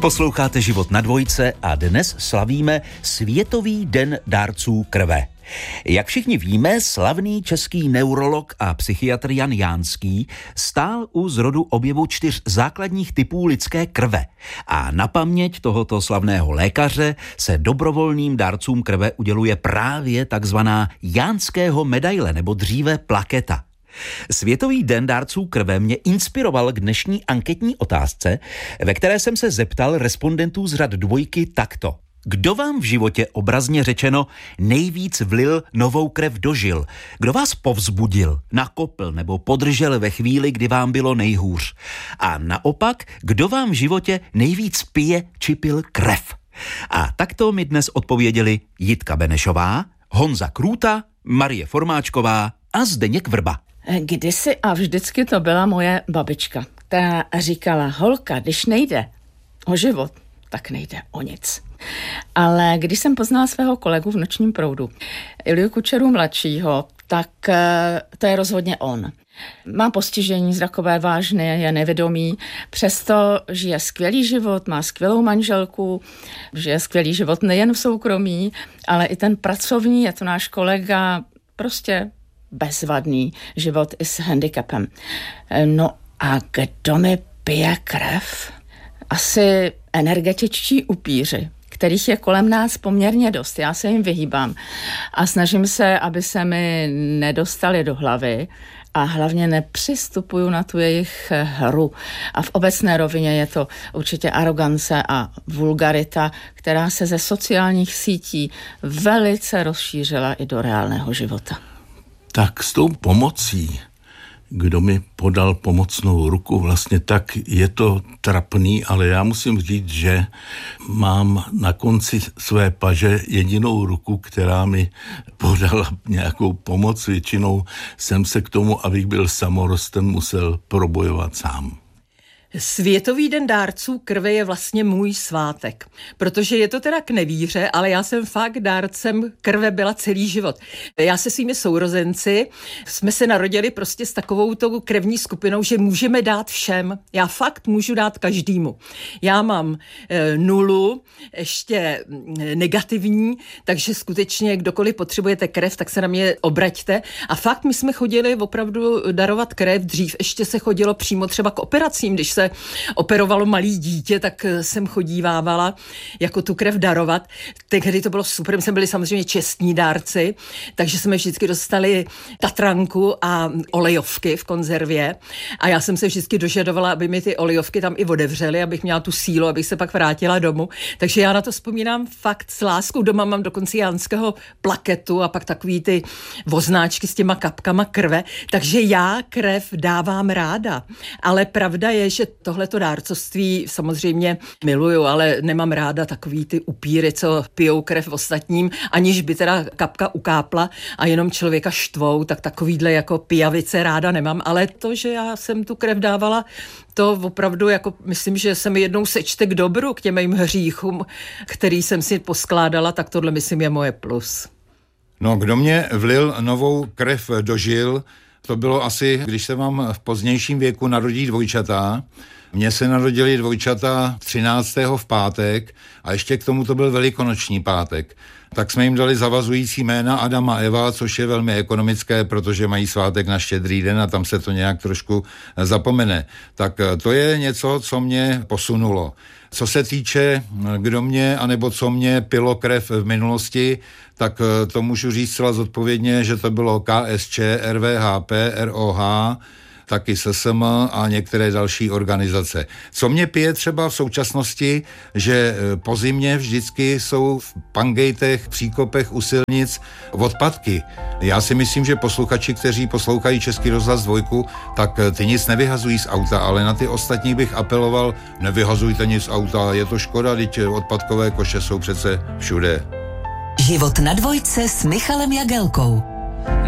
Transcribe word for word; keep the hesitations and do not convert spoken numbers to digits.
Posloucháte Život na dvojce a dnes slavíme Světový den dárců krve. Jak všichni víme, slavný český neurolog a psychiatr Jan Jánský stál u zrodu objevu čtyř základních typů lidské krve a na paměť tohoto slavného lékaře se dobrovolným dárcům krve uděluje právě takzvaná Jánského medaile nebo dříve plaketa. Světový den dárců krve mě inspiroval k dnešní anketní otázce, ve které jsem se zeptal respondentů z řad dvojky takto. Kdo vám v životě obrazně řečeno nejvíc vlil novou krev do žil? Kdo vás povzbudil, nakopl nebo podržel ve chvíli, kdy vám bylo nejhůř? A naopak, kdo vám v životě nejvíc pije či pil krev? A takto mi dnes odpověděli Jitka Benešová, Honza Krůta, Marie Formáčková a Zdeněk Vrba. Kdysi a vždycky to byla moje babička, která říkala, holka, když nejde o život, tak nejde o nic. Ale když jsem poznala svého kolegu v Nočním proudu, Ilju Kučeru mladšího, tak to je rozhodně on. Má postižení zrakové vážné, je nevědomý, přesto žije skvělý život, má skvělou manželku, žije skvělý život nejen v soukromí, ale i ten pracovní, je to náš kolega, prostě bezvadný život i s handicapem. No a kdo mi pije krev? Asi energetičtí upíři, kterých je kolem nás poměrně dost. Já se jim vyhýbám a snažím se, aby se mi nedostali do hlavy a hlavně nepřistupuju na tu jejich hru. A v obecné rovině je to určitě arogance a vulgarita, která se ze sociálních sítí velice rozšířila i do reálného života. Tak s tou pomocí, kdo mi podal pomocnou ruku, vlastně tak je to trapný, ale já musím říct, že mám na konci své paže jedinou ruku, která mi podala nějakou pomoc. Většinou jsem se k tomu, abych byl samorosten, musel probojovat sám. Světový den dárců krve je vlastně můj svátek, protože je to teda k nevíře, ale já jsem fakt dárcem krve byla celý život. Já se svými sourozenci jsme se narodili prostě s takovou tou krevní skupinou, že můžeme dát všem. Já fakt můžu dát každému. Já mám e, nulu, ještě negativní, takže skutečně kdokoliv potřebujete krev, tak se na mě obraťte. A fakt my jsme chodili opravdu darovat krev, dřív ještě se chodilo přímo třeba k operacím, když se operovalo malý dítě, tak jsem chodívávala jako tu krev darovat. Tehdy to bylo super, my jsme byli samozřejmě čestní dárci, takže jsme vždycky dostali tatranku a olejovky v konzervě a já jsem se vždycky dožadovala, aby mi ty olejovky tam i otevřely, abych měla tu sílu, abych se pak vrátila domů. Takže já na to vzpomínám fakt s láskou. Doma mám dokonce Jánského plaketu a pak takový ty voznáčky s těma kapkama krve, takže já krev dávám ráda. Ale pravda je, že tohleto dárcovství samozřejmě miluju, ale nemám ráda takový ty upíry, co pijou krev ostatním, aniž by teda kapka ukápla a jenom člověka štvou, tak takovýhle jako pijavice ráda nemám, ale to, že já jsem tu krev dávala, to opravdu jako myslím, že se mi jednou sečte k dobru, k těm mým hříchům, který jsem si poskládala, tak tohle myslím je moje plus. No, kdo mě vlil novou krev do žil, to bylo asi, když se vám v pozdějším věku narodí dvojčata. Mně se narodili dvojčata třináctého v pátek a ještě k tomu to byl velikonoční pátek. Tak jsme jim dali zavazující jména Adam a Eva, což je velmi ekonomické, protože mají svátek na Štědrý den a tam se to nějak trošku zapomene. Tak to je něco, co mě posunulo. Co se týče, kdo mě, anebo co mě pilo krev v minulosti, tak to můžu říct zcela zodpovědně, že to bylo K S Č, R V H P, R O H, taky S S M a některé další organizace. Co mě pije třeba v současnosti, že po zimě vždycky jsou v pangejtech, příkopech u silnic odpadky. Já si myslím, že posluchači, kteří poslouchají Český rozhlas dvojku, tak ty nic nevyhazují z auta, ale na ty ostatní bych apeloval, nevyhazujte nic z auta, je to škoda, vždyť odpadkové koše jsou přece všude. Život na dvojce s Michalem Jagelkou.